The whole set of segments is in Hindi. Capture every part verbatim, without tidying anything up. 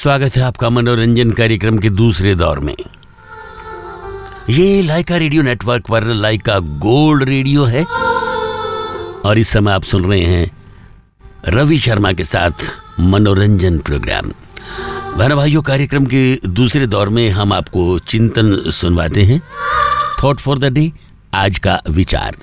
स्वागत है आपका मनोरंजन कार्यक्रम के दूसरे दौर में। ये लाइका रेडियो नेटवर्क पर लाइका गोल्ड रेडियो है और इस समय आप सुन रहे हैं रवि शर्मा के साथ मनोरंजन प्रोग्राम। बहनों भाइयों, कार्यक्रम के दूसरे दौर में हम आपको चिंतन सुनवाते हैं। थॉट फॉर द डे, आज का विचार।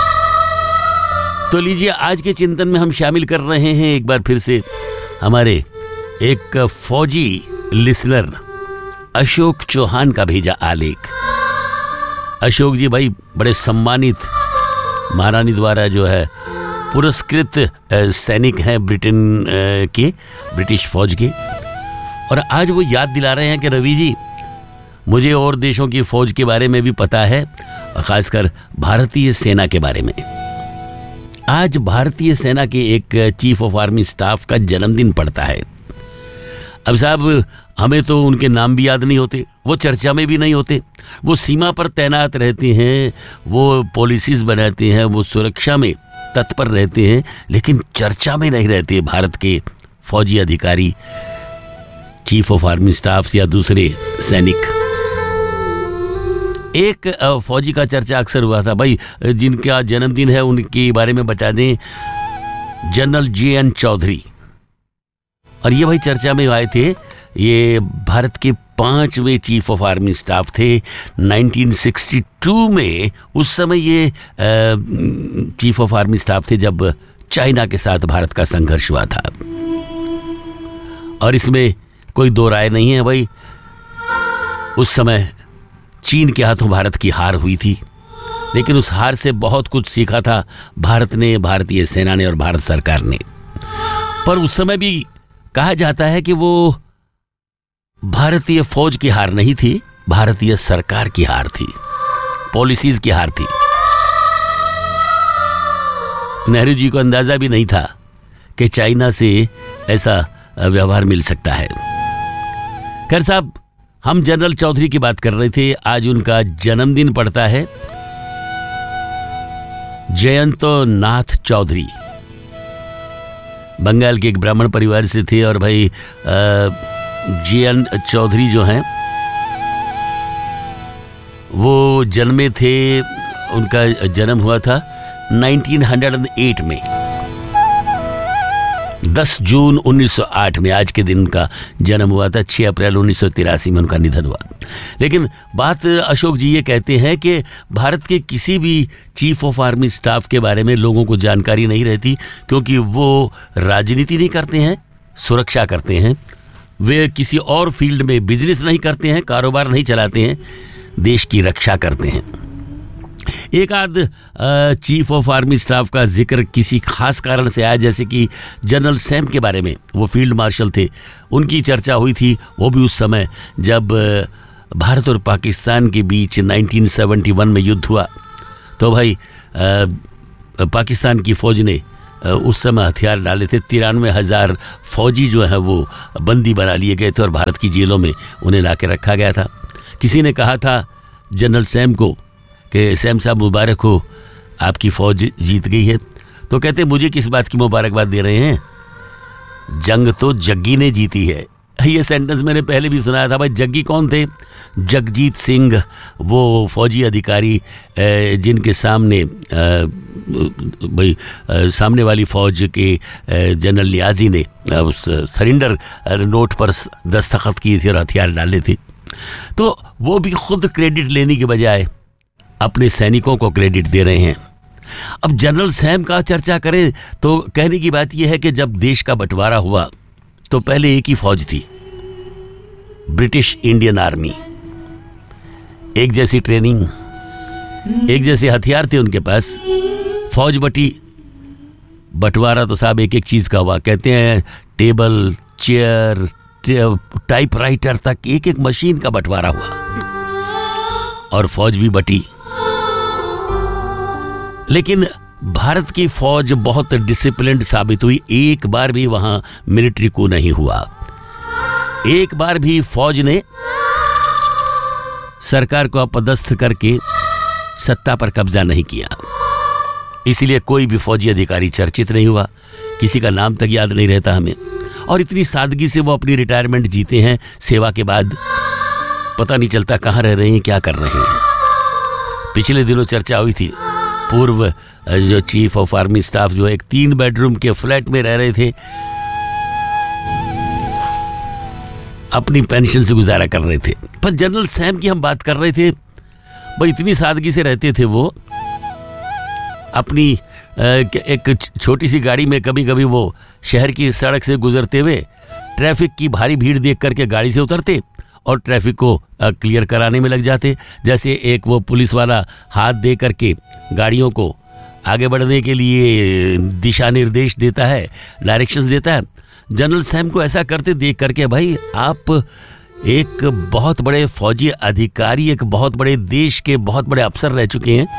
तो लीजिए, आज के चिंतन में हम शामिल कर रहे हैं एक बार फिर से हमारे एक फौजी लिसनर अशोक चौहान का भेजा आलेख। अशोक जी भाई बड़े सम्मानित महारानी द्वारा जो है पुरस्कृत सैनिक हैं ब्रिटेन के, ब्रिटिश फौज के। और आज वो याद दिला रहे हैं कि रवि जी, मुझे और देशों की फौज के बारे में भी पता है, खासकर भारतीय सेना के बारे में। आज भारतीय सेना के एक चीफ ऑफ आर्मी स्टाफ का जन्मदिन पड़ता है। अब साहब, हमें तो उनके नाम भी याद नहीं होते, वो चर्चा में भी नहीं होते। वो सीमा पर तैनात रहते हैं, वो पॉलिसीज बनाते हैं, वो सुरक्षा में तत्पर रहते हैं, लेकिन चर्चा में नहीं रहते। भारत के फौजी अधिकारी, चीफ ऑफ आर्मी स्टाफ या दूसरे सैनिक। एक फौजी का चर्चा अक्सर हुआ था भाई, जिनका जन्मदिन है उनके बारे में बता दें, जनरल जे एन चौधरी। और ये भाई चर्चा में आए थे। ये भारत के पांचवें चीफ ऑफ आर्मी स्टाफ थे नाइनटीन सिक्सटी टू में। उस समय ये चीफ ऑफ आर्मी स्टाफ थे जब चाइना के साथ भारत का संघर्ष हुआ था। और इसमें कोई दो राय नहीं है भाई, उस समय चीन के हाथों भारत की हार हुई थी, लेकिन उस हार से बहुत कुछ सीखा था भारत ने, भारतीय सेना ने और भारत सरकार ने। पर उस समय भी कहा जाता है कि वो भारतीय फौज की हार नहीं थी, भारतीय सरकार की हार थी, पॉलिसीज की हार थी। नेहरू जी को अंदाजा भी नहीं था कि चाइना से ऐसा व्यवहार मिल सकता है। खैर साहब, हम जनरल चौधरी की बात कर रहे थे। आज उनका जन्मदिन पड़ता है। जयंतो नाथ चौधरी बंगाल के एक ब्राह्मण परिवार से थे। और भाई जे एन चौधरी जो हैं वो जन्मे थे, उनका जन्म हुआ था नाइनटीन हंड्रेड एट में, दस जून उन्नीस सौ आठ में। आज के दिन उनका जन्म हुआ था। छह अप्रैल उन्नीस सौ तिरासी में उनका निधन हुआ। लेकिन बात अशोक जी ये कहते हैं कि भारत के किसी भी चीफ ऑफ आर्मी स्टाफ के बारे में लोगों को जानकारी नहीं रहती, क्योंकि वो राजनीति नहीं करते हैं, सुरक्षा करते हैं। वे किसी और फील्ड में बिजनेस नहीं करते हैं, कारोबार नहीं चलाते हैं, देश की रक्षा करते हैं। एक आध चीफ ऑफ आर्मी स्टाफ का जिक्र किसी खास कारण से आया, जैसे कि जनरल सैम के बारे में, वो फील्ड मार्शल थे, उनकी चर्चा हुई थी। वो भी उस समय जब भारत और पाकिस्तान के बीच नाइनटीन सेवेंटी वन में युद्ध हुआ, तो भाई आ, पाकिस्तान की फौज ने उस समय हथियार डाले थे। तिरानवे हजार फौजी जो है वो बंदी बना लिए गए थे और भारत की जेलों में उन्हें ला के रखा गया था। किसी ने कहा था जनरल सैम को कि सैम साहब मुबारक हो, आपकी फौज जीत गई है। तो कहते, मुझे किस बात की मुबारकबाद दे रहे हैं, जंग तो जग्गी ने जीती है। ये सेंटेंस मैंने पहले भी सुनाया था। भाई जग्गी कौन थे? जगजीत सिंह, वो फौजी अधिकारी जिनके सामने भाई सामने वाली फौज के जनरल नियाजी ने उस सरेंडर नोट पर दस्तखत किए थे और हथियार डाले थे। तो वो भी खुद क्रेडिट लेने के बजाय अपने सैनिकों को क्रेडिट दे रहे हैं। अब जनरल सैम का चर्चा करें तो कहने की बात यह है कि जब देश का बंटवारा हुआ तो पहले एक ही फौज थी, ब्रिटिश इंडियन आर्मी। एक जैसी ट्रेनिंग, एक जैसे हथियार थे उनके पास। फौज बटी, बंटवारा तो साहब एक एक चीज का हुआ। कहते हैं टेबल, चेयर, टाइपराइटर तक एक एक मशीन का बंटवारा हुआ और फौज भी बटी। लेकिन भारत की फौज बहुत डिसिप्लिन्ड साबित हुई। एक बार भी वहां मिलिट्री को नहीं हुआ। एक बार भी फौज ने सरकार को अपदस्थ करके सत्ता पर कब्जा नहीं किया। इसलिए कोई भी फौजी अधिकारी चर्चित नहीं हुआ, किसी का नाम तक याद नहीं रहता हमें। और इतनी सादगी से वो अपनी रिटायरमेंट जीते हैं सेवा के बाद। पता नहीं चलता कहाँ रह रहे हैं, क्या कर रहे हैं। पिछले दिनों चर्चा हुई थी, पूर्व जो चीफ ऑफ आर्मी स्टाफ जो एक तीन बेडरूम के फ्लैट में रह रहे थे, अपनी पेंशन से गुजारा कर रहे थे। पर जनरल सैम की हम बात कर रहे थे, भाई इतनी सादगी से रहते थे वो। अपनी एक छोटी सी गाड़ी में कभी कभी वो शहर की सड़क से गुजरते हुए ट्रैफिक की भारी भीड़ देख करके गाड़ी से उतरते और ट्रैफिक को क्लियर कराने में लग जाते। जैसे एक वो पुलिस वाला हाथ दे करके गाड़ियों को आगे बढ़ने के लिए दिशा निर्देश देता है, डायरेक्शंस देता है। जनरल सैम को ऐसा करते देख करके, भाई आप एक बहुत बड़े फौजी अधिकारी, एक बहुत बड़े देश के बहुत बड़े अफसर रह चुके हैं,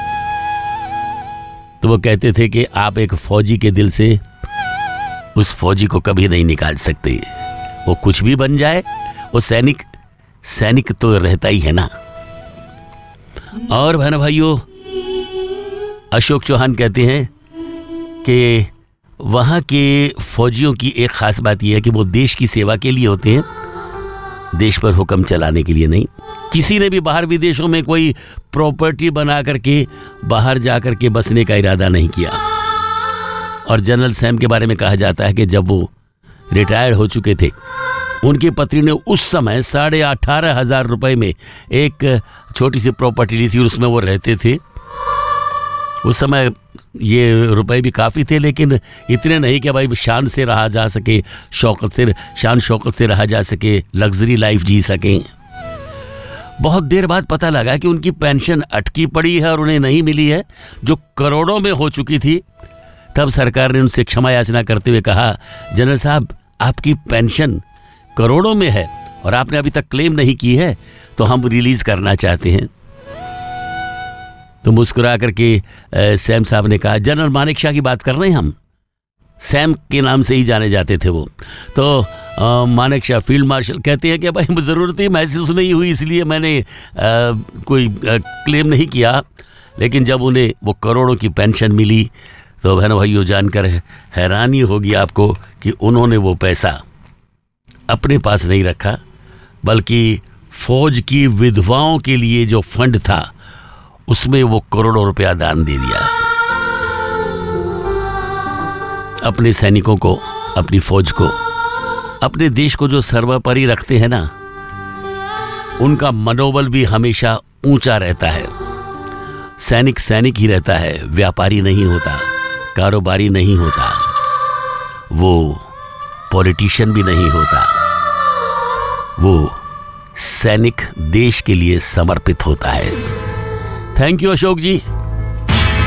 तो वो कहते थे कि आप एक फौजी के दिल से उस फौजी को कभी नहीं निकाल सकते। वो कुछ भी बन जाए, वो सैनिक सैनिक तो रहता ही है ना। और बहन भाइयों, अशोक चौहान कहते हैं कि वहाँ के फौजियों की एक खास बात यह है कि वो देश की सेवा के लिए होते हैं, देश पर हुक्म चलाने के लिए नहीं। किसी ने भी बाहर विदेशों में कोई प्रॉपर्टी बना करके बाहर जा करके बसने का इरादा नहीं किया। और जनरल सैम के बारे में कहा जाता है कि जब वो रिटायर हो चुके थे, उनकी पत्नी ने उस समय साढ़े अठारह हजार रुपए में एक छोटी सी प्रॉपर्टी ली थी और उसमें वो रहते थे। उस समय ये रुपए भी काफ़ी थे, लेकिन इतने नहीं कि भाई शान से रहा जा सके, शौकत से शान शौकत से रहा जा सके, लग्जरी लाइफ जी सकें। बहुत देर बाद पता लगा कि उनकी पेंशन अटकी पड़ी है और उन्हें नहीं मिली है, जो करोड़ों में हो चुकी थी। तब सरकार ने उनसे क्षमा याचना करते हुए कहा, जनरल साहब आपकी पेंशन करोड़ों में है और आपने अभी तक क्लेम नहीं की है, तो हम रिलीज करना चाहते हैं। तो मुस्कुरा करके सैम साहब ने कहा, जनरल मानेकशॉ की बात कर रहे हैं हम, सैम के नाम से ही जाने जाते थे वो। तो मानेकशॉ फील्ड मार्शल कहते हैं कि भाई ज़रूरत ही महसूस नहीं हुई, इसलिए मैंने आ, कोई आ, क्लेम नहीं किया। लेकिन जब उन्हें वो करोड़ों की पेंशन मिली तो बहनों भाइयों जानकर हैरानी होगी आपको कि उन्होंने वो पैसा अपने पास नहीं रखा, बल्कि फौज की विधवाओं के लिए जो फंड था उसमें वो करोड़ों रुपया दान दे दिया। अपने सैनिकों को, अपनी फौज को, अपने देश को जो सर्वोपरि रखते हैं ना, उनका मनोबल भी हमेशा ऊंचा रहता है। सैनिक सैनिक ही रहता है, व्यापारी नहीं होता, कारोबारी नहीं होता, वो पॉलिटिशियन भी नहीं होता, वो सैनिक देश के लिए समर्पित होता है। Thank you Ashok ji.